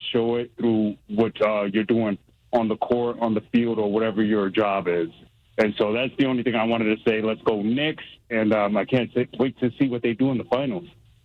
show it through what you're doing on the court, on the field, or whatever your job is. And so that's the only thing I wanted to say. Let's go Knicks, and I can't wait to see what they do in the finals.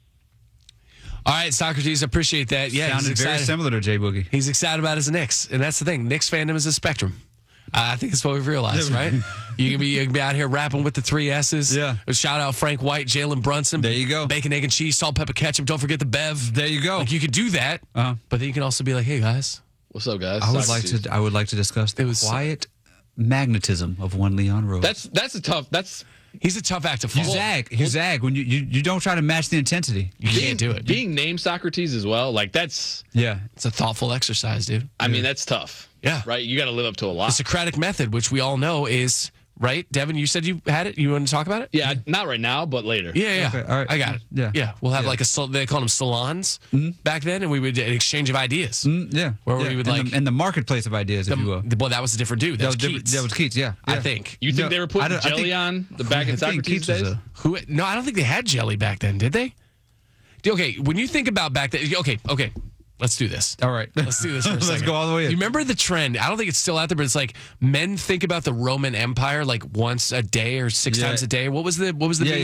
All right, Socrates, appreciate that. Yeah, sounded very similar to Jay Boogie. He's excited about his Knicks, and that's the thing. Knicks fandom is a spectrum. I think that's what we've realized, right? You can be out here rapping with the 3 S's. Yeah. Shout out Frank White, Jalen Brunson. There you go. Bacon, egg, and cheese, salt, pepper, ketchup. Don't forget the Bev. There you go. Like, you could do that, but then you can also be like, hey, guys. What's up, guys? I would like to discuss the quiet magnetism of one Leon Rose. He's a tough act to follow. You zag when you don't try to match the intensity. You can't do it. Being named Socrates as well, like it's a thoughtful exercise, dude. I mean, that's tough. Yeah. Right? You got to live up to a lot. The Socratic method, which we all know is, right? Devin, you said you had it? You want to talk about it? Yeah, not right now, but later. Yeah. Okay, all right. I got it. Yeah. We'll have they called them salons back then, and we would an exchange of ideas. Where we would in the marketplace of ideas, if you will. Well, that was a different dude. That was Keats. That was Keats, yeah. I think. You think they were putting jelly on the back in Socrates days? No, I don't think they had jelly back then, did they? Okay, when you think about back then, okay. Let's do this. All right. Let's do this for a second. Let's go all the way in. You remember the trend? I don't think it's still out there, but it's like men think about the Roman Empire like once a day or 6 times a day. What was the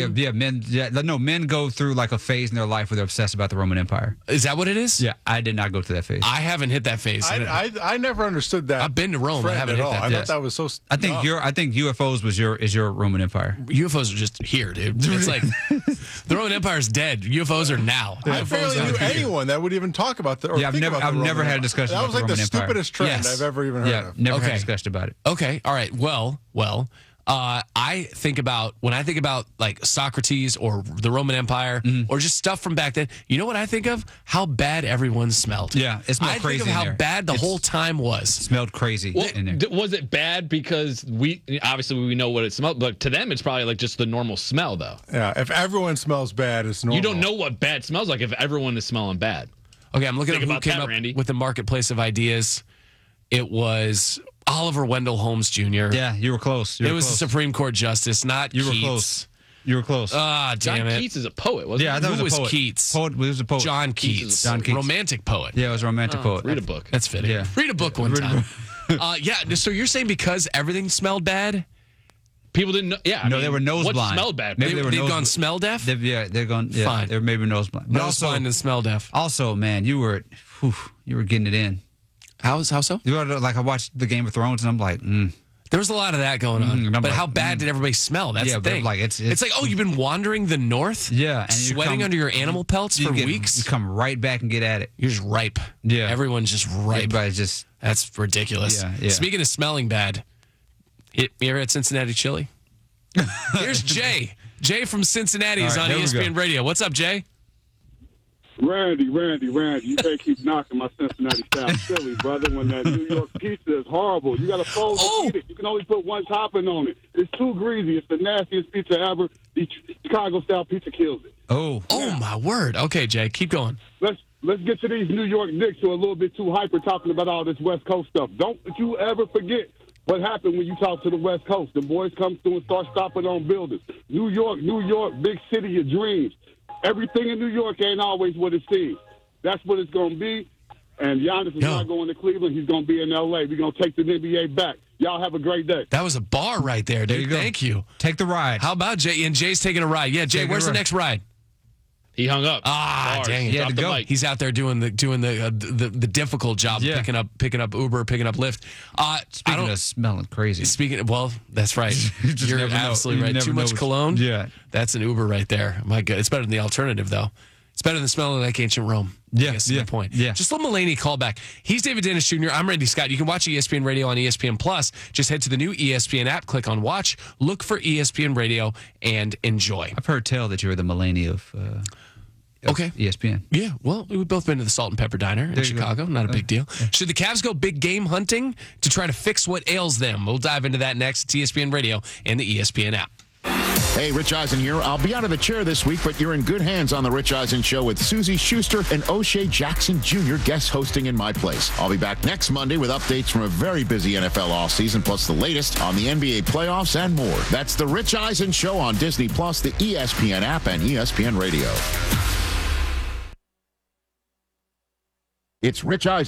meme? Men go through like a phase in their life where they're obsessed about the Roman Empire. Is that what it is? Yeah, I did not go through that phase. I haven't hit that phase. I never understood that. I've been to Rome. I haven't hit that. I thought that was so. I think UFOs is your Roman Empire. UFOs are just here, dude. It's like the Roman Empire is dead. UFOs are now. I barely knew anyone that would even talk about that. I've never had a discussion about the Roman Empire. That was like the stupidest trend I've ever even heard of. Never had a discussion about it. Okay, all right. Well, I think about when I think about like Socrates or the Roman Empire or just stuff from back then. You know what I think of? How bad everyone smelled. Yeah, it smelled crazy. I think of how bad the whole time was. Smelled crazy. In there. Was it bad because we know what it smelled, but to them it's probably like just the normal smell though. Yeah, if everyone smells bad, it's normal. You don't know what bad smells like if everyone is smelling bad. Okay, I'm looking at who came up with the marketplace of ideas. It was Oliver Wendell Holmes Jr. Yeah, you were close. It was the Supreme Court justice, not Keats. You were close. You were close. Ah, damn it. John Keats is a poet, wasn't he? Yeah, I thought Who it was a was poet. Keats? It was a poet. John Keats. Romantic poet. Yeah, it was a romantic poet. Read a book. That's fitting. Yeah. Read a book one time. So you're saying because everything smelled bad? People didn't know. Yeah, they were nose blind. What smelled bad? Maybe They've gone smell deaf? They're gone. Yeah, Fine. They're maybe nose blind. Nose blind and smell deaf. Also, man, you were getting it in. How so? You were like, I watched the Game of Thrones, and I'm like, There was a lot of that going on. But how bad did everybody smell? That's the thing. Like it's like, oh, you've been wandering the north? Yeah. And sweating under your animal pelts for weeks? You come right back and get at it. You're just ripe. Yeah. Everyone's just ripe. Everybody's just... That's ridiculous. Yeah. Speaking of smelling bad, you ever had Cincinnati chili? Here's Jay. Jay from Cincinnati is on ESPN Radio. What's up, Jay? Randy, you can't keep knocking my Cincinnati style chili, brother. When that New York pizza is horrible, you got to fold it, eat it. You can only put one topping on it. It's too greasy. It's the nastiest pizza ever. The Chicago style pizza kills it. Oh, my word. Okay, Jay, keep going. Let's get to these New York Knicks who are a little bit too hyper talking about all this West Coast stuff. Don't you ever forget what happened when you talk to the West Coast. The boys come through and start stopping on buildings. New York, big city of dreams. Everything in New York ain't always what it seems. That's what it's going to be. And Giannis is not going to Cleveland. He's going to be in L.A. We're going to take the NBA back. Y'all have a great day. That was a bar right there, dude. Thank you. Take the ride. How about Jay? And Jay's taking a ride. Yeah, Jay, where's the next ride? He hung up. Dang it! He had to go. He's out there doing the difficult job, picking up Uber, picking up Lyft. Speaking of smelling crazy. That's right. You're absolutely right. Too much cologne. Yeah, that's an Uber right there. My God, it's better than the alternative though. It's better than smelling like ancient Rome. Yeah, that's the point. Yeah. Just let Mulaney call back. He's David Dennis Jr. I'm Randy Scott. You can watch ESPN Radio on ESPN Plus. Just head to the new ESPN app, click on Watch, look for ESPN Radio, and enjoy. I've heard tell that you were the Mulaney of ESPN. Yeah, well, we've both been to the Salt and Pepper Diner in Chicago. Not a big deal. Should the Cavs go big game hunting to try to fix what ails them? We'll dive into that next. It's ESPN Radio and the ESPN app. Hey, Rich Eisen here. I'll be out of the chair this week, but you're in good hands on The Rich Eisen Show with Susie Schuster and O'Shea Jackson Jr. guest hosting in my place. I'll be back next Monday with updates from a very busy NFL offseason, plus the latest on the NBA playoffs and more. That's The Rich Eisen Show on Disney+, the ESPN app, and ESPN Radio. It's Rich Eisen.